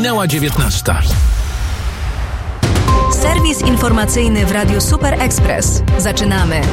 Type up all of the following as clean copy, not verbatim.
Minęła 19. Serwis informacyjny w Radiu Super Express. Zaczynamy.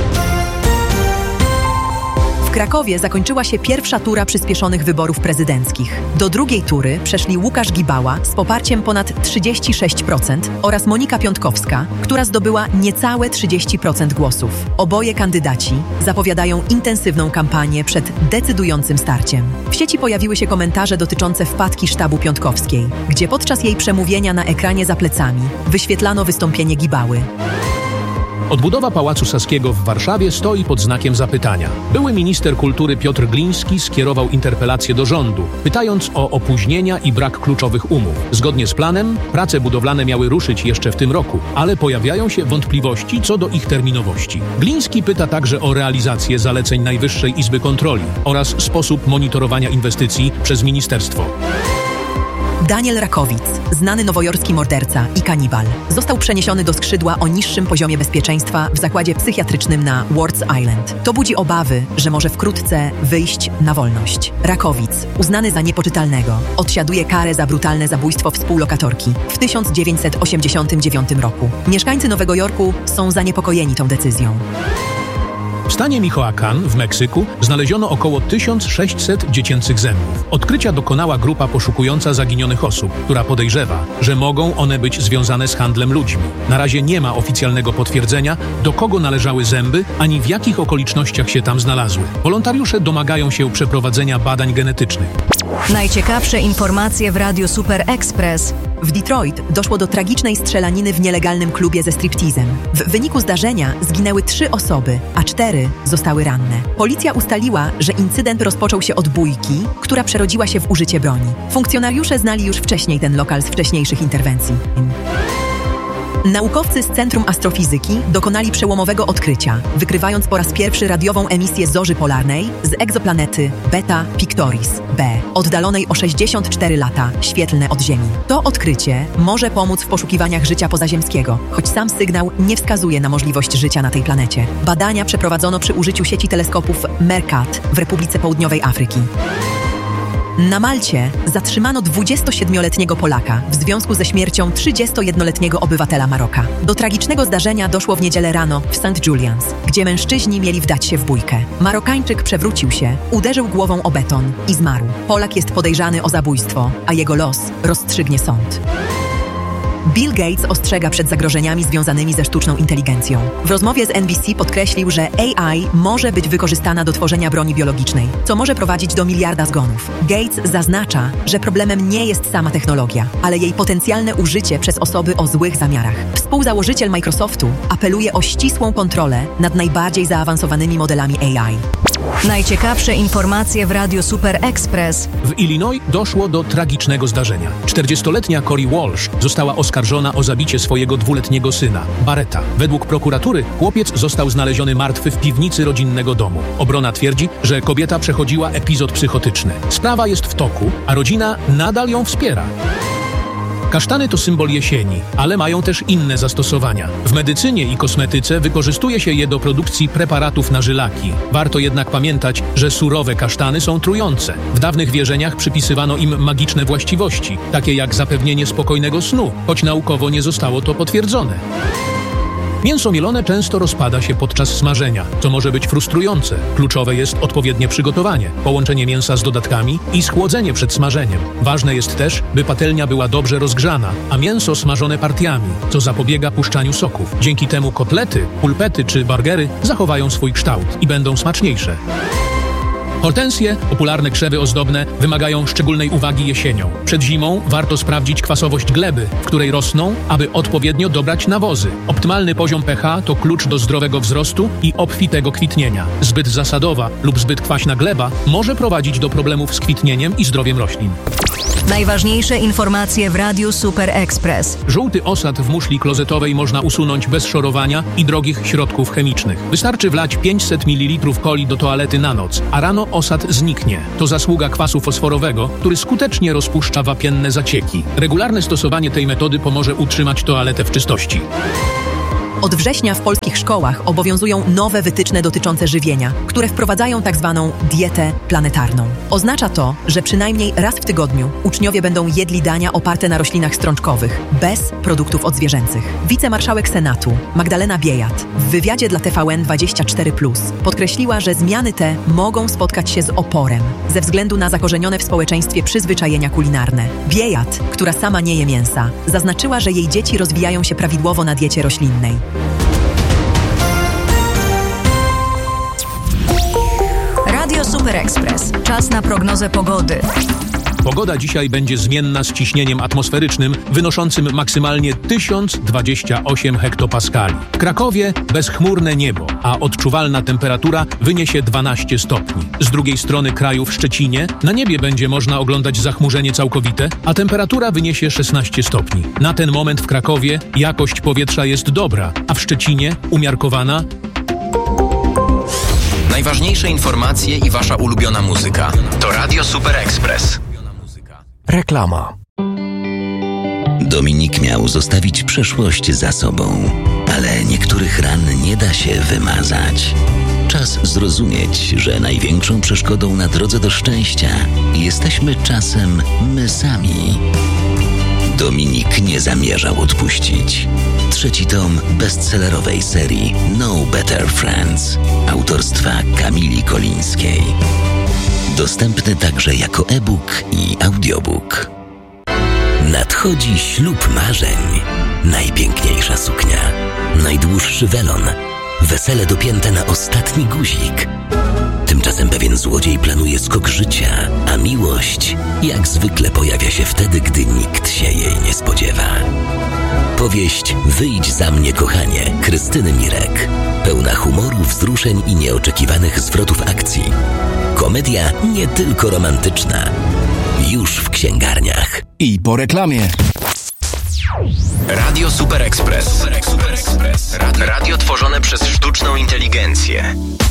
W Krakowie zakończyła się pierwsza tura przyspieszonych wyborów prezydenckich. Do drugiej tury przeszli Łukasz Gibała z poparciem ponad 36% oraz Monika Piątkowska, która zdobyła niecałe 30% głosów. Oboje kandydaci zapowiadają intensywną kampanię przed decydującym starciem. W sieci pojawiły się komentarze dotyczące wpadki sztabu Piątkowskiej, gdzie podczas jej przemówienia na ekranie za plecami wyświetlano wystąpienie Gibały. Odbudowa Pałacu Saskiego w Warszawie stoi pod znakiem zapytania. Były minister kultury Piotr Gliński skierował interpelację do rządu, pytając o opóźnienia i brak kluczowych umów. Zgodnie z planem, prace budowlane miały ruszyć jeszcze w tym roku, ale pojawiają się wątpliwości co do ich terminowości. Gliński pyta także o realizację zaleceń Najwyższej Izby Kontroli oraz sposób monitorowania inwestycji przez ministerstwo. Daniel Rakowic, znany nowojorski morderca i kanibal, został przeniesiony do skrzydła o niższym poziomie bezpieczeństwa w zakładzie psychiatrycznym na Wards Island. To budzi obawy, że może wkrótce wyjść na wolność. Rakowic, uznany za niepoczytalnego, odsiaduje karę za brutalne zabójstwo współlokatorki w 1989 roku. Mieszkańcy Nowego Jorku są zaniepokojeni tą decyzją. W stanie Michoacán w Meksyku znaleziono około 1600 dziecięcych zębów. Odkrycia dokonała grupa poszukująca zaginionych osób, która podejrzewa, że mogą one być związane z handlem ludźmi. Na razie nie ma oficjalnego potwierdzenia, do kogo należały zęby, ani w jakich okolicznościach się tam znalazły. Wolontariusze domagają się przeprowadzenia badań genetycznych. Najciekawsze informacje w Radiu Super Express. W Detroit doszło do tragicznej strzelaniny w nielegalnym klubie ze striptizem. W wyniku zdarzenia zginęły 3 osoby, a 4 zostały ranne. Policja ustaliła, że incydent rozpoczął się od bójki, która przerodziła się w użycie broni. Funkcjonariusze znali już wcześniej ten lokal z wcześniejszych interwencji. Naukowcy z Centrum Astrofizyki dokonali przełomowego odkrycia, wykrywając po raz pierwszy radiową emisję zorzy polarnej z egzoplanety Beta Pictoris b, oddalonej o 64 lata świetlne od Ziemi. To odkrycie może pomóc w poszukiwaniach życia pozaziemskiego, choć sam sygnał nie wskazuje na możliwość życia na tej planecie. Badania przeprowadzono przy użyciu sieci teleskopów MERCAT w Republice Południowej Afryki. Na Malcie zatrzymano 27-letniego Polaka w związku ze śmiercią 31-letniego obywatela Maroka. Do tragicznego zdarzenia doszło w niedzielę rano w St. Julian's, gdzie mężczyźni mieli wdać się w bójkę. Marokańczyk przewrócił się, uderzył głową o beton i zmarł. Polak jest podejrzany o zabójstwo, a jego los rozstrzygnie sąd. Bill Gates ostrzega przed zagrożeniami związanymi ze sztuczną inteligencją. W rozmowie z NBC podkreślił, że AI może być wykorzystana do tworzenia broni biologicznej, co może prowadzić do miliarda zgonów. Gates zaznacza, że problemem nie jest sama technologia, ale jej potencjalne użycie przez osoby o złych zamiarach. Współzałożyciel Microsoftu apeluje o ścisłą kontrolę nad najbardziej zaawansowanymi modelami AI. Najciekawsze informacje w Radiu Super Express. W Illinois doszło do tragicznego zdarzenia. 40-letnia Corey Walsh została oskarżona o zabicie swojego 2-letniego syna, Barretta. Według prokuratury chłopiec został znaleziony martwy w piwnicy rodzinnego domu. Obrona twierdzi, że kobieta przechodziła epizod psychotyczny. Sprawa jest w toku, a rodzina nadal ją wspiera. Kasztany to symbol jesieni, ale mają też inne zastosowania. W medycynie i kosmetyce wykorzystuje się je do produkcji preparatów na żylaki. Warto jednak pamiętać, że surowe kasztany są trujące. W dawnych wierzeniach przypisywano im magiczne właściwości, takie jak zapewnienie spokojnego snu, choć naukowo nie zostało to potwierdzone. Mięso mielone często rozpada się podczas smażenia, co może być frustrujące. Kluczowe jest odpowiednie przygotowanie, połączenie mięsa z dodatkami i schłodzenie przed smażeniem. Ważne jest też, by patelnia była dobrze rozgrzana, a mięso smażone partiami, co zapobiega puszczaniu soków. Dzięki temu kotlety, pulpety czy burgery zachowają swój kształt i będą smaczniejsze. Hortensje, popularne krzewy ozdobne, wymagają szczególnej uwagi jesienią. Przed zimą warto sprawdzić kwasowość gleby, w której rosną, aby odpowiednio dobrać nawozy. Optymalny poziom pH to klucz do zdrowego wzrostu i obfitego kwitnienia. Zbyt zasadowa lub zbyt kwaśna gleba może prowadzić do problemów z kwitnieniem i zdrowiem roślin. Najważniejsze informacje w Radiu Super Express. Żółty osad w muszli klozetowej można usunąć bez szorowania i drogich środków chemicznych. Wystarczy wlać 500 ml coli do toalety na noc, a rano osad zniknie. To zasługa kwasu fosforowego, który skutecznie rozpuszcza wapienne zacieki. Regularne stosowanie tej metody pomoże utrzymać toaletę w czystości. Od września w polskich szkołach obowiązują nowe wytyczne dotyczące żywienia, które wprowadzają tzw. dietę planetarną. Oznacza to, że przynajmniej raz w tygodniu uczniowie będą jedli dania oparte na roślinach strączkowych, bez produktów odzwierzęcych. Wicemarszałek Senatu Magdalena Biejat w wywiadzie dla TVN24+ podkreśliła, że zmiany te mogą spotkać się z oporem ze względu na zakorzenione w społeczeństwie przyzwyczajenia kulinarne. Biejat, która sama nie je mięsa, zaznaczyła, że jej dzieci rozwijają się prawidłowo na diecie roślinnej. Radio Super Express. Czas na prognozę pogody. Pogoda dzisiaj będzie zmienna z ciśnieniem atmosferycznym wynoszącym maksymalnie 1028 hektopaskali. W Krakowie bezchmurne niebo, a odczuwalna temperatura wyniesie 12 stopni. Z drugiej strony kraju w Szczecinie na niebie będzie można oglądać zachmurzenie całkowite, a temperatura wyniesie 16 stopni. Na ten moment w Krakowie jakość powietrza jest dobra, a w Szczecinie umiarkowana. Najważniejsze informacje i wasza ulubiona muzyka. To Radio Super Express. Reklama. Dominik miał zostawić przeszłość za sobą, ale niektórych ran nie da się wymazać. Czas zrozumieć, że największą przeszkodą na drodze do szczęścia jesteśmy czasem my sami. Dominik nie zamierzał odpuścić. 3. tom bestsellerowej serii No Better Friends autorstwa Kamili Kolińskiej. Dostępny także jako e-book i audiobook. Nadchodzi ślub marzeń. Najpiękniejsza suknia, najdłuższy welon, wesele dopięte na ostatni guzik. Tymczasem pewien złodziej planuje skok życia, a miłość jak zwykle pojawia się wtedy, gdy nikt się jej nie spodziewa. Powieść Wyjdź za mnie, kochanie Krystyny Mirek. Pełna humoru, wzruszeń i nieoczekiwanych zwrotów akcji. Komedia nie tylko romantyczna. Już w księgarniach. I po reklamie. Radio Super Express. Radio tworzone przez sztuczną inteligencję.